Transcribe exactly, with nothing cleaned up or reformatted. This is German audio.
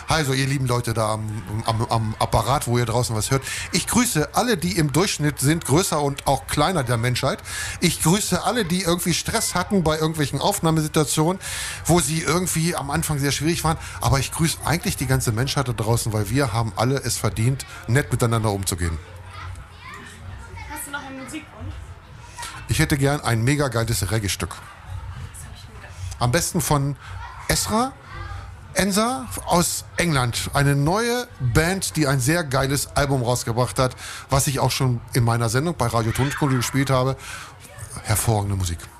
Also ihr lieben Leute da am, am, am Apparat, wo ihr draußen was hört. Ich grüße alle, die im Durchschnitt sind, größer und auch kleiner der Menschheit. Ich grüße alle, die irgendwie Stress hatten bei irgendwelchen Aufnahmesituationen, wo sie irgendwie am Anfang sehr schwierig waren. Aber ich grüße eigentlich die ganze Menschheit da draußen, weil wir haben alle es verdient, nett miteinander umzugehen. Hast du noch einen Musikwunsch? Ich hätte gern ein mega geiles Reggae-Stück. Am besten von Esra Enza aus England. Eine neue Band, die ein sehr geiles Album rausgebracht hat, was ich auch schon in meiner Sendung bei Radio Tonstudio gespielt habe. Hervorragende Musik.